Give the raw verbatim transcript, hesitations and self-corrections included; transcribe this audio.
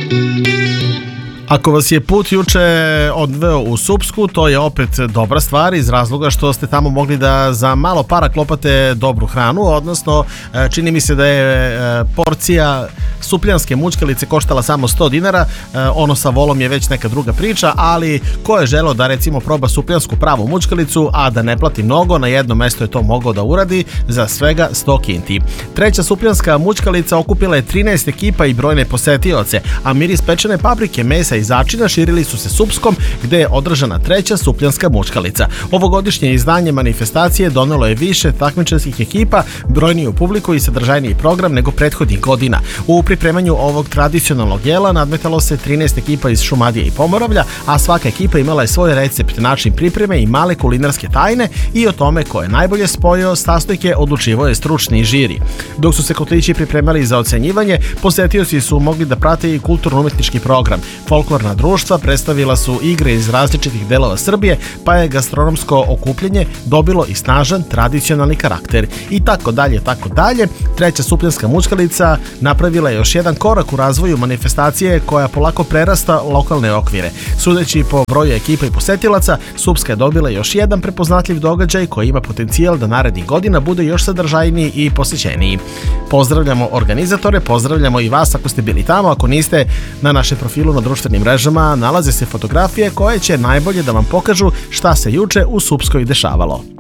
Ako vas je put juče odveo u Supsku, to je opet dobra stvar iz razloga što ste tamo mogli da za malo para klopate dobru hranu, odnosno čini mi se da je porcija supljanske mućkalice koštala samo sto dinara, ono sa volom je već neka druga priča, ali ko je želeo da recimo proba supljansku pravu mućkalicu, a da ne plati mnogo, na jedno mesto je to mogao da uradi za svega sto kinti. Treća supljanska mućkalica okupila je trinaest ekipa i brojne posetioce, a miris pečene paprike, mesa i začina širili su se Supskom, gde je održana treća supljanska mućkalica. Ovogodišnje izdanje manifestacije donelo je više takmičarskih ekipa, brojniju publiku i sadržajniji program nego prethodnih godina. U pripremanju ovog tradicionalnog jela nadmetalo se trinaest ekipa iz Šumadije i Pomoravlja, a svaka ekipa imala je svoj recept, način pripreme i male kulinarske tajne, i o tome ko je najbolje spojio sastojke odlučivao je stručni žiri. Dok su se kotlići pripremali za ocenjivanje, posetioci su mogli da prate i kulturno-umetnički program. Folklorna društva predstavila su igre iz različitih delova Srbije, pa je gastronomsko okupljenje dobilo i snažan tradicionalni karakter. I tako dalje, tako dalje. Treća supljanska mućkalica napravila je još jedan korak u razvoju manifestacije koja polako prerasta lokalne okvire. Sudeći po broju ekipa i posetilaca, Supska je dobila još jedan prepoznatljiv događaj koji ima potencijal da narednih godina bude još sadržajniji i posjećeniji. Pozdravljamo organizatore, pozdravljamo i vas ako ste bili tamo. Ako niste, na našem profilu na društvenim mrežama nalaze se fotografije koje će najbolje da vam pokažu šta se juče u Supskoj dešavalo.